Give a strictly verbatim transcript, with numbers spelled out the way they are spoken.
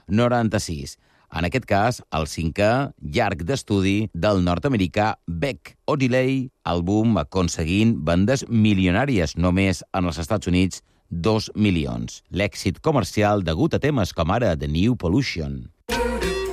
noranta-sis. En aquest cas, el cinquè llarg d'estudi del nord-americà Beck O'Delay, àlbum aconseguint vendes milionàries, només en els Estats Units, dos milions. L'èxit comercial degut a temes com ara The New Pollution.